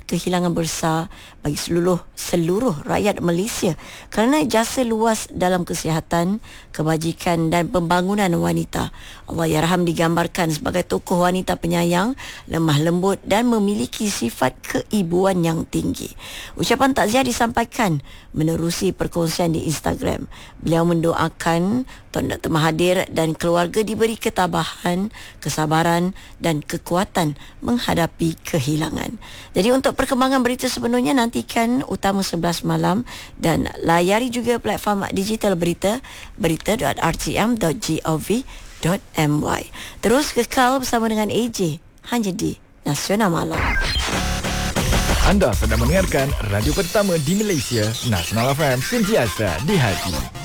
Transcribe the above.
kehilangan besar bagi seluruh rakyat Malaysia kerana jasa luas dalam kesihatan, kebajikan dan pembangunan wanita. Allahyarham digambarkan sebagai tokoh wanita penyayang, lemah lembut dan memiliki sifat keibuan yang tinggi. Ucapan takziah disampaikan menerusi perkongsian di Instagram. Beliau mendoakan Tuan Dr. Mahathir dan keluarga diberi ketabahan, kesabaran dan kekuatan menghadapi kehilangan. Jadi untuk perkembangan berita sepenuhnya nantikan Utama 11 malam dan layari juga platform digital berita berita.rtm.gov.my. Terus kekal bersama dengan AJ hanya di Nasional Malam. Anda sedang mendengarkan radio pertama di Malaysia, Nasional FM, sentiasa di hati.